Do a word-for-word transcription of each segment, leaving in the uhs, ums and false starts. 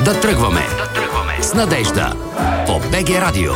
Да тръгваме. Да тръгваме. С Надежда. По БГ Радио.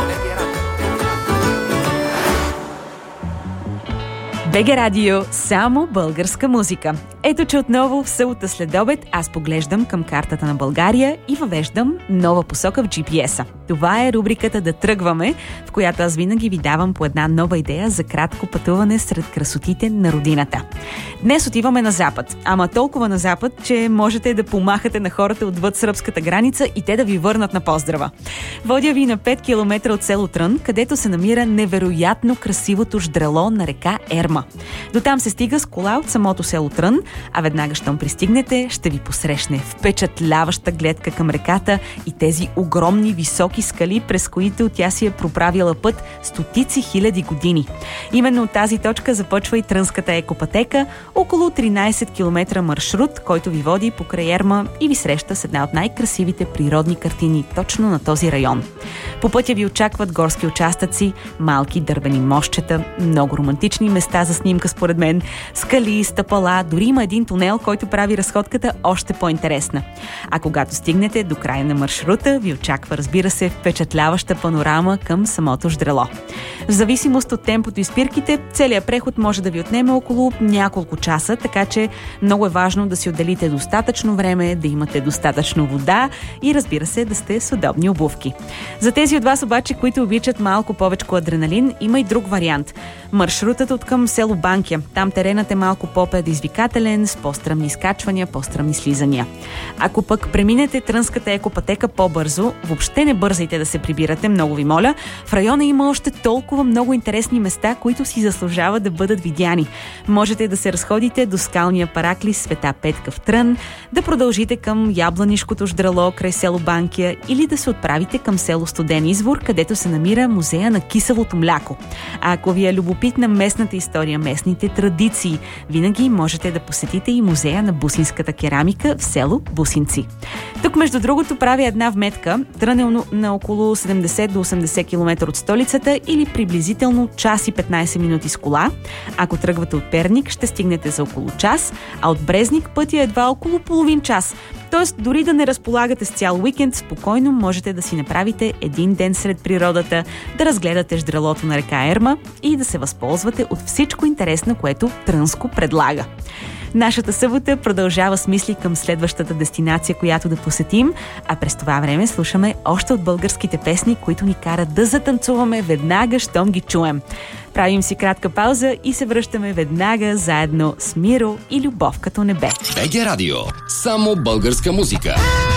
БГ Радио, само българска музика. Ето, че отново в събота след обед аз поглеждам към картата на България и въвеждам нова посока в джи пи ес-а. Това е рубриката Да тръгваме, в която аз винаги ви давам по една нова идея за кратко пътуване сред красотите на родината. Днес отиваме на запад, ама толкова на запад, че можете да помахате на хората отвъд сръбската граница и те да ви върнат на поздрава. Водя ви на пет километра от село Трън, където се намира невероятно красивото ждрело на река Ерма. До там се стига с кола от самото село Трън, а веднага щом пристигнете, ще ви посрещне впечатляваща гледка към реката и тези огромни високи скали, през които тя си е проправила път стотици хиляди години. Именно от тази точка започва и Трънската екопътека, около тринайсет километра маршрут, който ви води покрай Ерма и ви среща с една от най-красивите природни картини точно на този район. По пътя ви очакват горски участъци, малки дървени мостчета, много романтични места за снимка според мен, скали, стъпала, дори има един тунел, който прави разходката още по-интересна. А когато стигнете до края на маршрута, ви очаква, разбира се, впечатляваща панорама към самото ждрело. В зависимост от темпото и спирките, целият преход може да ви отнеме около няколко часа, така че много е важно да си отделите достатъчно време, да имате достатъчно вода и, разбира се, да сте с удобни обувки. За тези от вас обаче, които обичат малко повече адреналин, има и друг вариант. Маршрутът от към село Банкя. Там теренът е малко по-предизвикателен, с по-стръмни скачвания, по-стръмни слизания. Ако пък преминете Трънската екопътека по-бързо, въобще не бързайте да се прибирате, много ви моля. В района има още толкова много интересни места, които си заслужават да бъдат видяни. Можете да се разходите до скалния параклис Света Петка в Трън, да продължите към Ябланишкото ждрело край село Банкя или да се отправите към село Студен извор, където се намира музея на киселото мляко. А ако ви е любопитна местната история, местните традиции, винаги можете да посетите и музея на бусинската керамика в село Бусинци. Тук, между другото, правя една вметка. Трън е на около седемдесет до осемдесет километра от столицата или приблизително час и петнайсет минути с кола. Ако тръгвате от Перник, ще стигнете за около час, а от Брезник пътя е едва около половин час. Тоест, дори да не разполагате с цял уикенд, спокойно можете да си направите един ден сред природата, да разгледате ждрелото на река Ерма и да се възползвате от всичко интересно, което Трънско предлага. Нашата събота продължава с мисли към следващата дестинация, която да посетим, а през това време слушаме още от българските песни, които ни карат да затанцуваме веднага, щом ги чуем. Правим си кратка пауза и се връщаме веднага заедно с Миро и Любов като небе. БГ Радио. Само българска музика.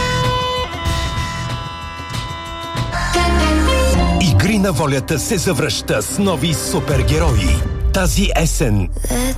Игри на волята се завръща с нови супергерои. Тази есен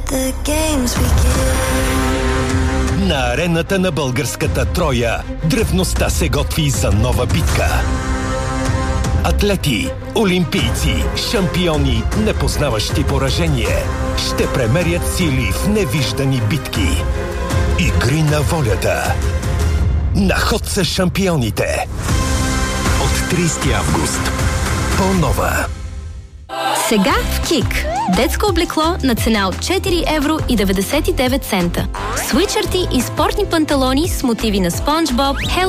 на арената на българската Троя древността се готви за нова битка. Атлети, олимпийци, шампиони, непознаващи поражение ще премерят сили в невиждани битки. Игри на волята. На ход са шампионите. От трийсети август. По-нова. Сега в КИК. Детско облекло на цена от четири евро и деветдесет и девет цента. Свитшърти и спортни панталони с мотиви на Спонж Боб,